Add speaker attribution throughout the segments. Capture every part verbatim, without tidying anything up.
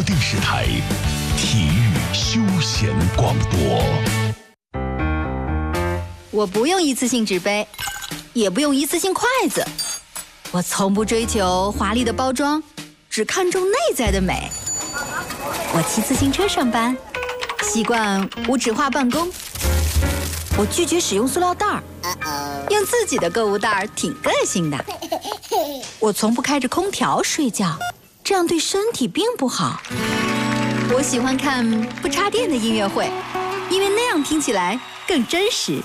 Speaker 1: 电视台体育休闲广播。
Speaker 2: 我不用一次性纸杯，也不用一次性筷子，我从不追求华丽的包装，只看重内在的美。我骑自行车上班，习惯无纸化办公。我拒绝使用塑料袋儿，用自己的购物袋儿挺个性的。我从不开着空调睡觉，这样对身体并不好。我喜欢看不插电的音乐会，因为那样听起来更真实。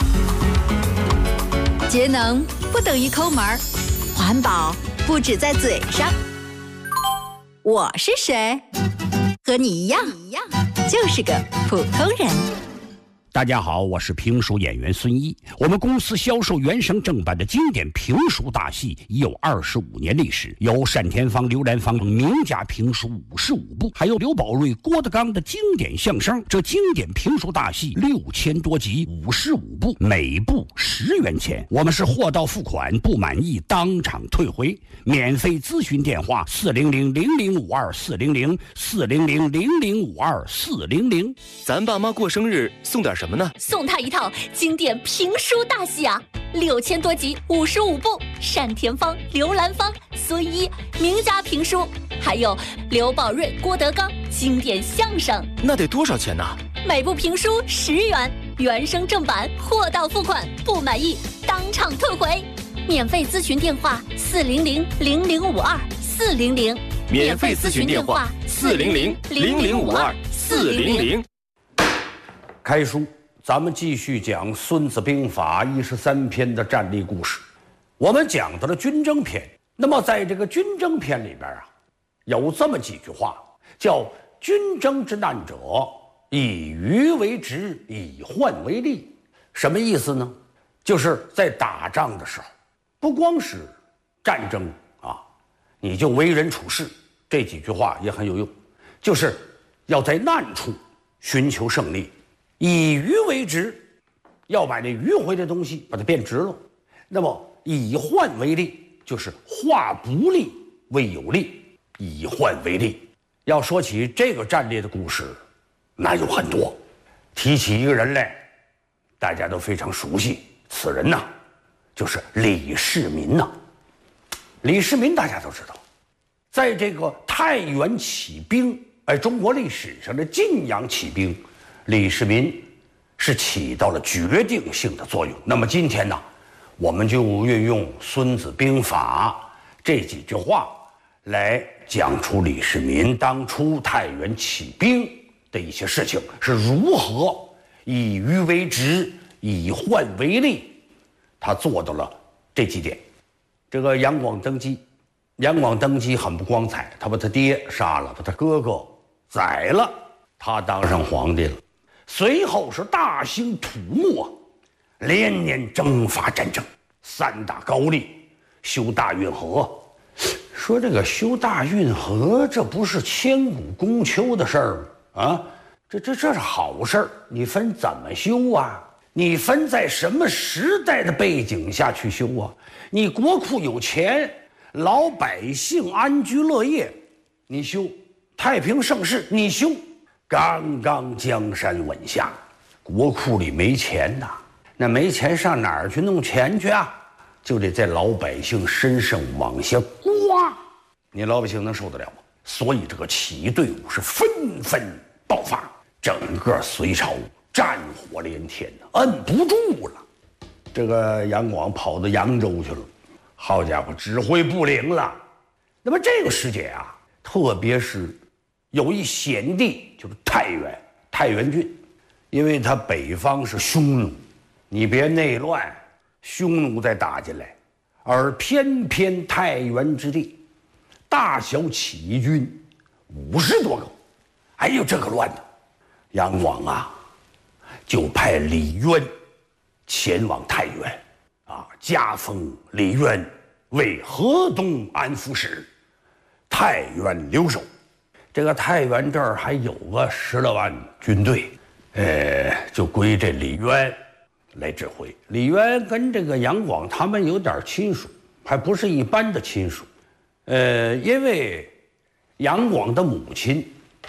Speaker 2: 节能不等于抠门儿，环保不止在嘴上。我是谁？和你一样，就是个普通人。
Speaker 3: 大家好，我是评书演员孙一。我们公司销售原声正版的经典评书大戏已有二十五年历史，有单田芳、刘兰芳名家评书五十五部，还有刘宝瑞、郭德纲的经典相声。这经典评书大戏六千多集，五十五部，每部十元钱。我们是货到付款，不满意当场退回。免费咨询电话：四零零零零五二四零零四零零零零五二四零零。
Speaker 4: 咱爸妈过生日送点什么呢？
Speaker 5: 送他一套经典评书大戏啊，六千多集，五十五部，单田芳、刘兰芳、孙一名家评书，还有刘宝瑞、郭德纲经典相声。
Speaker 4: 那得多少钱呢？
Speaker 5: 每部评书十元，原声正版，货到付款，不满意当场退回。免费咨询电话：四零零零零五二四零零。
Speaker 4: 免费咨询电话：四零零零零五二四零零。
Speaker 3: 开书。咱们继续讲《孙子兵法》一十三篇的战例故事。我们讲到了军争篇，那么在这个军争篇里边啊，有这么几句话，叫“军争之难者，以鱼为直，以患为利”。什么意思呢？就是在打仗的时候，不光是战争啊，你就为人处事，这几句话也很有用，就是要在难处寻求胜利。以鱼为直，要把这迂回的东西把它变直了。那么以患为利，就是化不利为有利，以患为利。要说起这个战列的故事，那有很多。提起一个人来，大家都非常熟悉，此人呢，就是李世民呐。李世民大家都知道，在这个太原起兵，哎，中国历史上的晋阳起兵，李世民是起到了决定性的作用。那么今天呢，我们就运用《孙子兵法》这几句话来讲出李世民当初太原起兵的一些事情是如何以鱼为直，以患为利，他做到了这几点。这个杨广登基，杨广登基很不光彩，他把他爹杀了，把他哥哥宰了，他当上皇帝了。随后是大兴土木啊，连年征伐战争，三大高丽，修大运河。说这个修大运河，这不是千古功丘的事儿吗？啊，这这这是好事儿。你分怎么修啊？你分在什么时代的背景下去修啊？你国库有钱，老百姓安居乐业，你修；太平盛世，你修。刚刚江山稳下，国库里没钱呐，那没钱上哪儿去弄钱去啊？就得在老百姓身上往下刮，你老百姓能受得了吗？所以这个起义队伍是纷纷爆发，整个隋朝战火连天，摁不住了。这个杨广跑到扬州去了，好家伙，指挥不灵了。那么这个时节啊，特别是有一险地，就是太原，太原郡，因为它北方是匈奴，你别内乱，匈奴再打进来，而偏偏太原之地，大小起义军五十多个，哎呦，这个乱的，杨广啊，就派李渊前往太原，啊，加封李渊为河东安抚使，太原留守。这个太原这儿还有个十来万军队，呃，就归这李渊来指挥。李渊跟这个杨广他们有点亲属，还不是一般的亲属，呃，因为杨广的母亲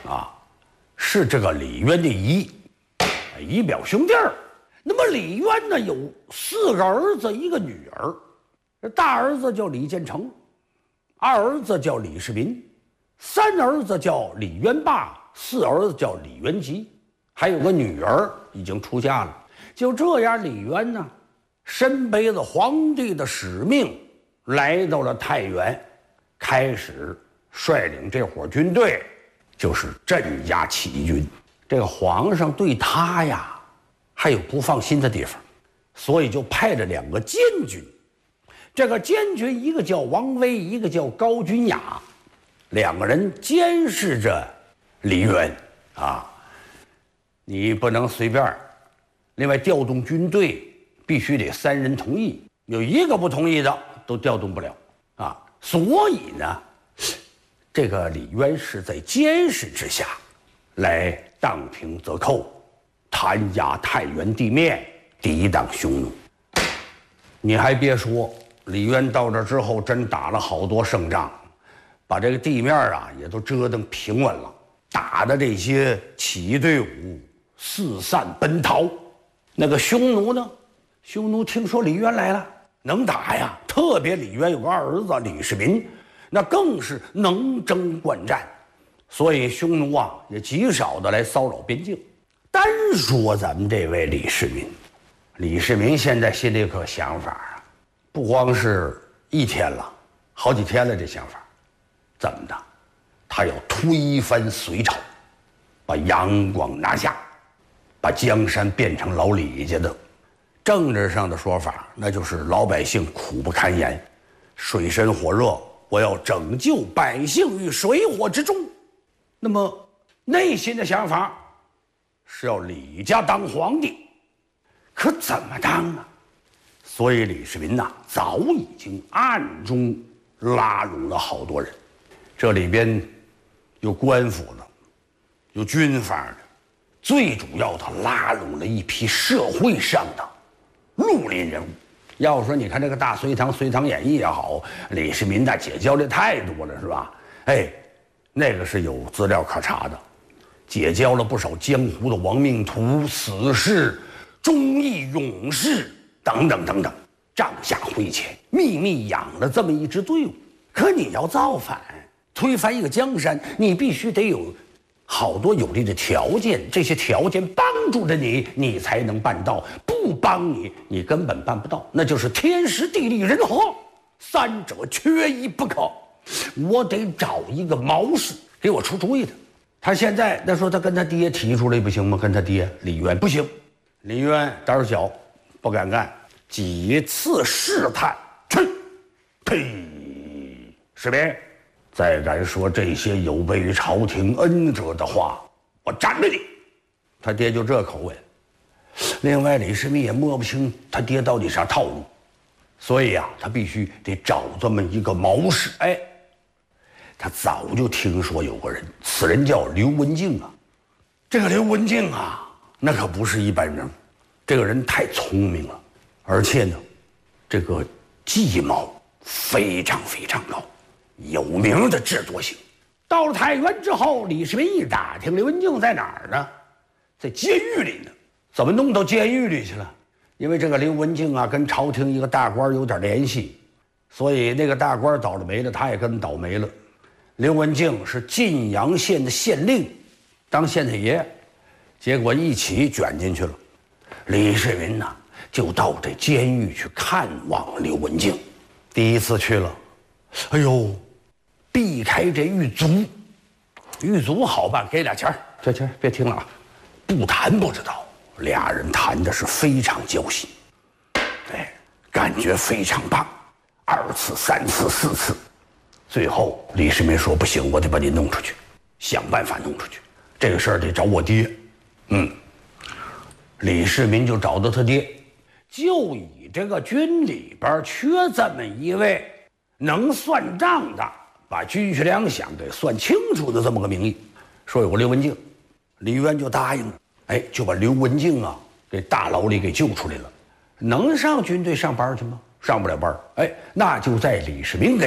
Speaker 3: 啊，是这个李渊的姨，姨表兄弟儿。那么李渊呢，有四个儿子，一个女儿。大儿子叫李建成，二儿子叫李世民，三儿子叫李渊霸，四儿子叫李元吉，还有个女儿已经出嫁了。就这样，李渊呢，身背着皇帝的使命，来到了太原，开始率领这伙军队，就是镇压起义军。这个皇上对他呀，还有不放心的地方，所以就派了两个监军。这个监军一个叫王威，一个叫高君雅，两个人监视着李渊啊。你不能随便。另外，调动军队必须得三人同意，有一个不同意的都调动不了啊。所以呢，这个李渊是在监视之下，来荡平泽寇，弹压太原地面，抵挡匈奴。你还别说。李渊到这之后，真打了好多胜仗，把这个地面啊也都折腾平稳了，打的这些起义队伍四散奔逃。那个匈奴呢？匈奴听说李渊来了，能打呀！特别李渊有个二儿子李世民，那更是能征惯战，所以匈奴啊也极少的来骚扰边境。单说咱们这位李世民，李世民现在心里有个想法。不光是一天了，好几天了，这想法，怎么的？他要推翻隋朝，把杨广拿下，把江山变成老李家的。政治上的说法，那就是老百姓苦不堪言，水深火热，我要拯救百姓于水火之中。那么内心的想法是要李家当皇帝，可怎么当啊？所以李世民呐，早已经暗中拉拢了好多人，这里边有官府的，有军阀的，最主要的拉拢了一批社会上的绿林人物。要说你看这个大隋唐《隋唐演义》也好，李世民那结交的太多了，是吧？哎，那个是有资料可查的，结交了不少江湖的亡命徒、死士、忠义勇士。等等等等，帐下挥钱，秘密养了这么一支队伍。可你要造反，推翻一个江山，你必须得有好多有利的条件，这些条件帮助着你，你才能办到；不帮你，你根本办不到。那就是天时地利人和，三者缺一不可。我得找一个谋士给我出主意的。他现在那说他跟他爹提出来不行吗？跟他爹李渊不行，李渊胆小。不敢干，几次试探，去，呸！士兵，再敢说这些有悖于朝廷恩泽的话，我斩了你！他爹就这口吻。另外，李世民也摸不清他爹到底啥套路，所以啊，他必须得找这么一个谋士。哎，他早就听说有个人，此人叫刘文静啊。这个刘文静啊，那可不是一般人。这个人太聪明了，而且呢，这个计谋非常非常高，有名的智多星。到了太原之后，李世民一打听刘文静在哪儿呢？在监狱里呢。怎么弄到监狱里去了？因为这个刘文静啊，跟朝廷一个大官有点联系，所以那个大官倒了霉了，他也跟倒霉了。刘文静是晋阳县的县令，当县太爷，结果一起卷进去了。李世民呢，就到这监狱去看望刘文静。第一次去了，哎呦，避开这狱卒，狱卒好办，给俩钱儿，这钱别听了啊，不谈不知道。俩人谈的是非常交心，哎，感觉非常棒。二次、三次、四次，最后李世民说不行，我得把你弄出去，想办法弄出去。这个事儿得找我爹，嗯。李世民就找到他爹，就以这个军里边缺这么一位能算账的，把军需粮饷给算清楚的这么个名义，说有个刘文静，李渊就答应了，哎，就把刘文静啊给大牢里给救出来了。能上军队上班去吗？上不了班，哎，那就在李世民跟前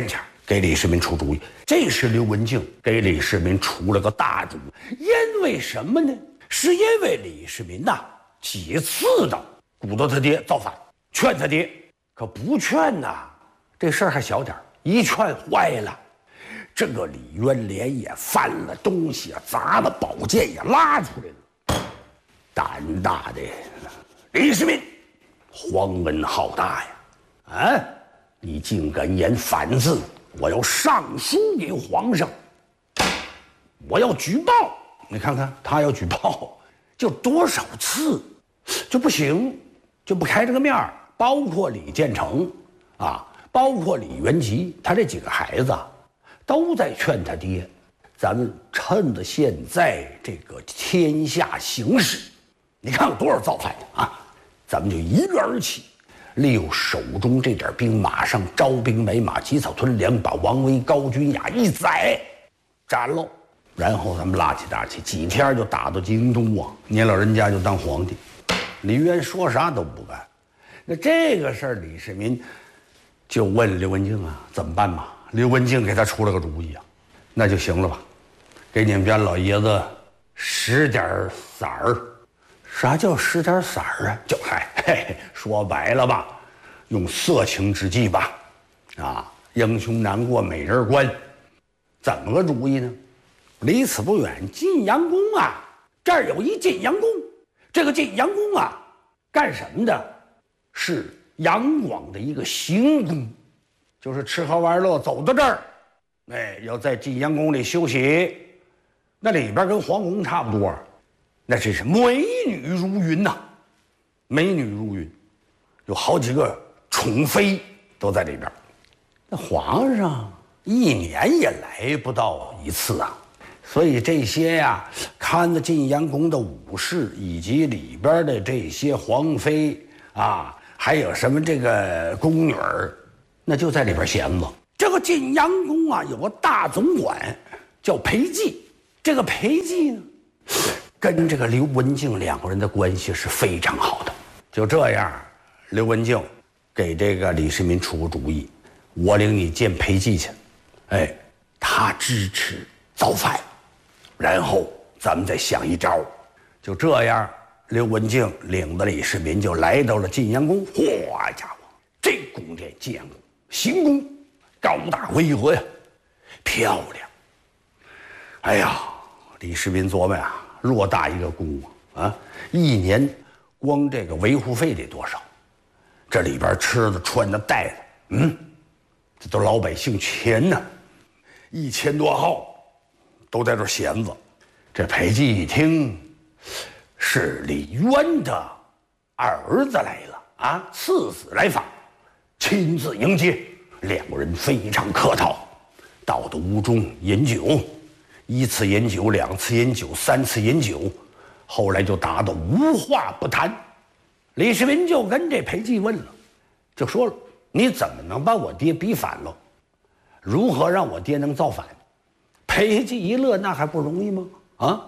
Speaker 3: 给李世民出主意。这是刘文静给李世民出了个大主意，因为什么呢？是因为李世民呐、啊、几次的鼓捣他爹造反，劝他爹，可不劝呐、啊，这事儿还小点儿，一劝坏了。这个李渊连也翻了东西啊，砸了宝剑也拉出来了。胆大的李世民，皇恩浩大呀！啊，你竟敢言反字！我要上书给皇上，我要举报。你看看他要举报，就多少次就不行，就不开这个面儿。包括李建成啊，包括李元吉，他这几个孩子都在劝他爹，咱们趁着现在这个天下形势，你看有多少造反的啊，咱们就一跃而起，利用手中这点兵马上招兵买马，积草屯粮，把王维、高君雅一宰斩喽，然后咱们拉起大旗，几天就打到京都啊，您老人家就当皇帝。李渊说啥都不干。那这个事儿，李世民就问刘文静啊，怎么办嘛？刘文静给他出了个主意啊，那就行了吧，给你们家老爷子使点色儿。啥叫使点色儿啊？就嗨，嘿嘿，说白了吧，用色情之计吧。啊，英雄难过美人关，怎么个主意呢？离此不远，晋阳宫啊，这儿有一晋阳宫。这个晋阳宫啊，干什么的？是杨广的一个行宫。就是吃喝玩乐走到这儿，哎，要在晋阳宫里休息，那里边跟皇宫差不多，那真是美女如云呐、啊，美女如云，有好几个宠妃都在里边。那皇上一年也来不到一次啊，所以这些呀，看着晋阳宫的武士以及里边的这些皇妃啊，还有什么这个宫女儿。那就在里边闲着。这个晋阳宫啊，有个大总管叫裴寂。这个裴寂呢，跟这个刘文静两个人的关系是非常好的。就这样，刘文静给这个李世民出个主意，我领你见裴寂去。哎，他支持造反，然后咱们再想一招。就这样，刘文静领着李世民就来到了晋阳宫。嚯家伙，这宫殿晋阳宫。行宫高大巍峨呀，漂亮。哎呀，李世民琢磨呀，偌大一个宫啊，啊，一年光这个维护费得多少？这里边吃的、穿的、戴的，嗯，这都老百姓钱呢，一千多号都在这闲着。这裴寂一听，是李渊的儿子来了啊，次子来访。亲自迎接，两个人非常客套，到的屋中饮酒，一次饮酒，两次饮酒，三次饮酒，后来就达到无话不谈。李世民就跟这裴寂问了，就说了：“你怎么能把我爹逼反了？如何让我爹能造反？”裴寂一乐，那还不容易吗？啊，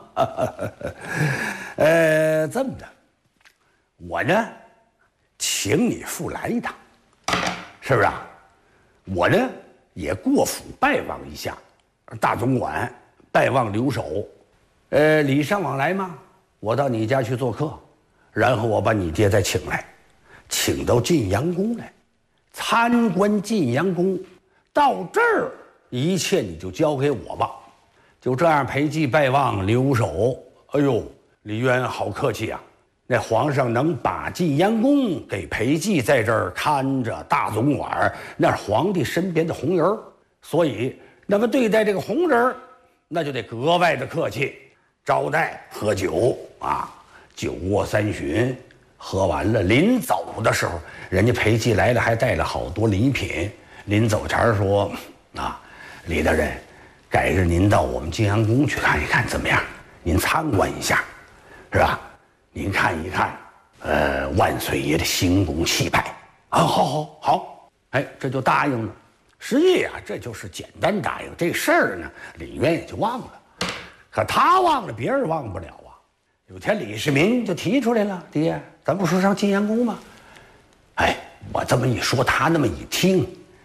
Speaker 3: 呃，这么的，我呢，请你父来一趟。是不是啊？我呢也过府拜望一下大总管，拜望留守，呃，礼尚往来嘛。我到你家去做客，然后我把你爹再请来，请到晋阳宫来，参观晋阳宫。到这儿，一切你就交给我吧。就这样，裴寂拜望留守。哎呦，李渊好客气啊！那皇上能把晋阳宫给裴寂在这儿看着大总管，那是皇帝身边的红人，所以那么对待这个红人，那就得格外的客气，招待喝酒啊，酒过三巡，喝完了，临走的时候，人家裴寂来了，还带了好多礼品。临走前说啊，李大人，改日您到我们晋阳宫去看一看怎么样？您参观一下，是吧？您看一看，呃，万岁爷的行宫气派啊，好好好，哎，这就答应了。实际啊，这就是简单答应，这事儿呢，李渊也就忘了。可他忘了，别人忘不了啊。有天李世民就提出来了，爹，咱不说上晋阳宫吗？哎，我这么一说，他那么一听，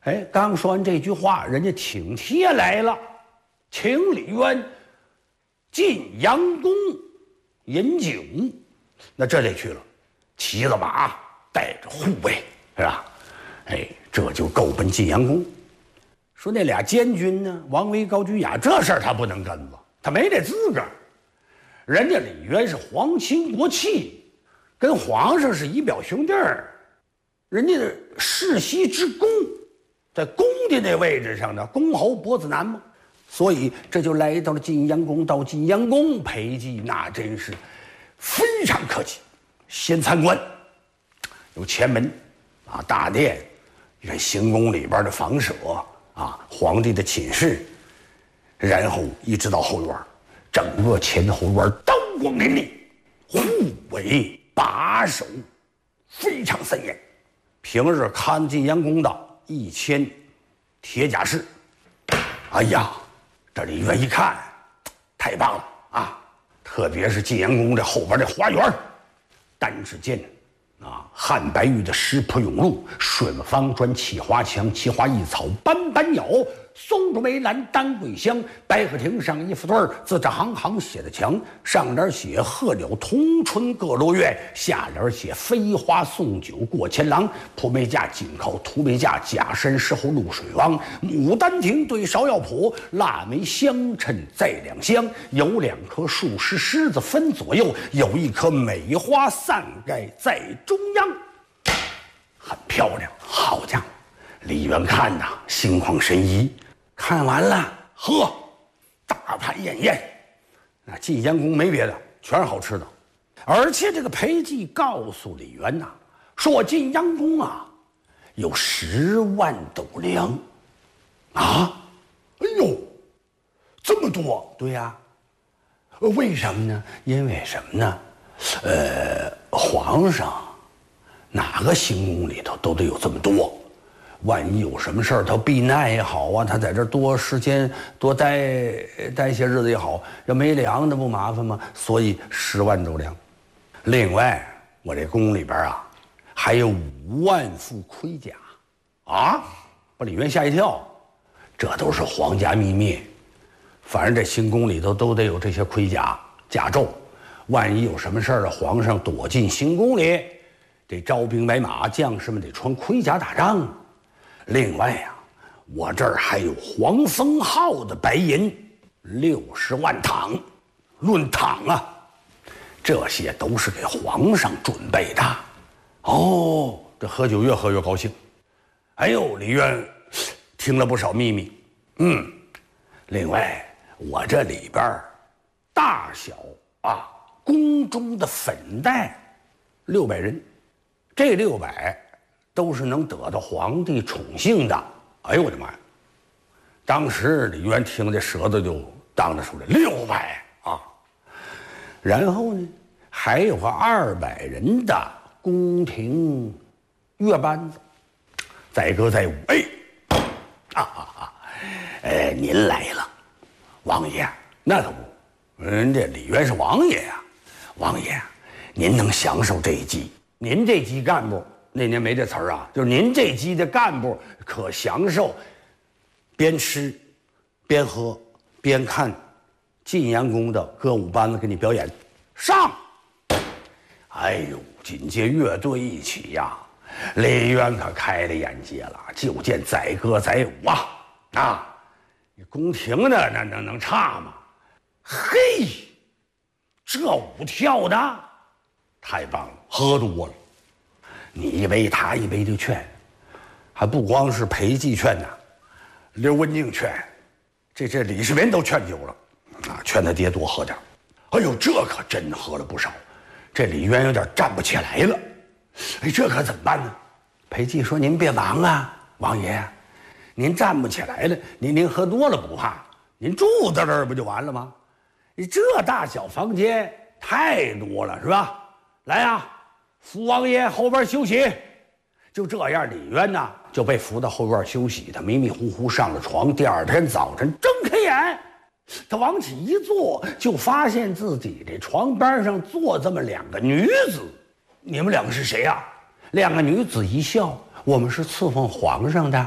Speaker 3: 哎，刚说完这句话，人家请帖来了，请李渊进阳宫饮酒。那这得去了，骑着马，带着护卫，是吧？哎，这就够奔晋阳宫。说那俩监军呢，王维、高居雅，这事儿他不能跟了，他没这资格。人家李渊是皇亲国戚，跟皇上是姨表兄弟儿，人家的世袭之功，在宫的那位置上呢，公侯伯子男嘛，所以这就来到了晋阳宫。到晋阳宫，裴寂那真是非常客气，先参观，有前门啊，大殿，你看行宫里边的房舍啊，皇帝的寝室，然后一直到后院，整个前后院灯光林立，护卫把守非常森严。平日看晋阳宫的一千铁甲士，哎呀，这李渊一看，太棒了啊！特别是晋阳宫这后边这花园，单指间啊，汉白玉的石铺甬路，顺方砖，砌花墙，奇花异草，斑斑鸟，松竹梅兰，丹桂香，白鹤亭上一副对儿，字字行行写的墙，上联写鹤鸟同春各落月，下联写飞花送酒过千郎，蒲梅架紧靠涂梅架，假山石后露水汪，牡丹亭对芍药圃，腊梅相衬在两厢，有两棵数十狮子分左右，有一棵梅花散盖在中央，很漂亮。好家伙，李渊看呐，心旷神怡。看完了，呵，大排宴宴。那晋阳宫没别的，全是好吃的。而且这个裴寂告诉李渊呐、啊，说我晋阳宫啊，有十万斗粮。啊，哎呦，这么多！对呀、啊，为什么呢？因为什么呢？呃，皇上哪个行宫里头都得有这么多。万一有什么事儿，他避难也好啊，他在这儿多时间多待待些日子也好，要没粮那不麻烦吗？所以十万斗粮。另外，我这宫里边啊，还有五万副盔甲，啊，把李渊吓一跳。这都是皇家秘密，反正这行宫里头都得有这些盔甲甲胄。万一有什么事儿了，皇上躲进行宫里，得招兵买马，将士们得穿盔甲打仗。另外呀、啊，我这儿还有黄蜂号的白银六十万躺，论躺啊，这些都是给皇上准备的。哦，这喝酒越喝越高兴。哎呦，李渊听了不少秘密。嗯，另外我这里边大小啊，宫中的粉黛六百人，这六百。都是能得到皇帝宠幸的。哎呦我的妈呀！当时李渊听这舌头就当着出来，六百啊！然后呢，还有个二百人的宫廷乐班子，载歌载舞。哎，啊啊啊！哎，您来了，王爷。那可不，人家李渊是王爷呀、啊，王爷，您能享受这一击？您这级干部。那年没这词儿啊，就是您这级的干部可享受边吃边喝边看晋阳宫的歌舞班子给你表演。上！哎呦，紧接乐队一起呀，李渊可开了眼界了，就见载歌载舞啊啊！你宫廷的那能能差吗？嘿，这舞跳的太棒了，喝多了。你一杯他一杯就劝，还不光是裴寂劝呐，刘文静劝，这这李世民都劝酒了，啊，劝他爹多喝点。哎呦，这可真喝了不少，这李渊有点站不起来了。哎，这可怎么办呢？裴寂说：“您别忙啊，王爷，您站不起来了，您您喝多了不怕，您住在这儿不就完了吗？你这大小房间太多了，是吧？来呀！”福王爷后边休息。就这样，李渊呢就被扶到后院休息。他迷迷糊糊上了床。第二天早晨睁开眼，他往起一坐，就发现自己这床边上坐这么两个女子。你们两个是谁呀、啊？两个女子一笑：“我们是伺奉皇上的。”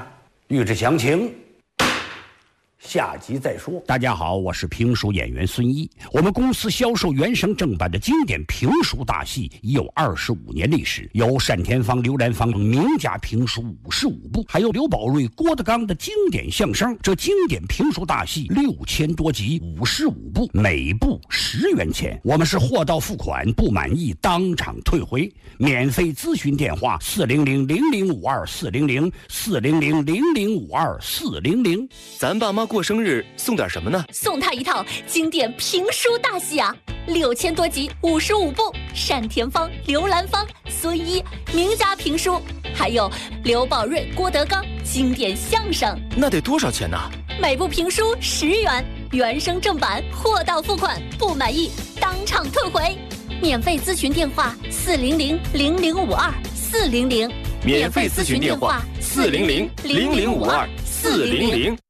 Speaker 3: 欲知详情，下集再说。大家好，我是评书演员孙一。我们公司销售原声正版的经典评书大戏已有二十五年历史，有单田芳、刘兰芳名家评书五十五部，还有刘宝瑞、郭德纲的经典相声。这经典评书大戏六千多集，五十五部，每部十元钱。我们是货到付款，不满意当场退回。免费咨询电话：四零零零零五二四零零四零零零零五二四零零。
Speaker 4: 咱爸妈过生日送点什么呢？
Speaker 5: 送他一套经典评书大戏啊，六千多集，五十五部，单田芳、刘兰芳、孙一名家评书，还有刘宝瑞、郭德纲经典相声。
Speaker 4: 那得多少钱呢？
Speaker 5: 每部评书十元，原声正版，货到付款，不满意当场退回。免费咨询电话：四零零零零五二四零零。
Speaker 4: 免费咨询电话：四零零零零五二四零零。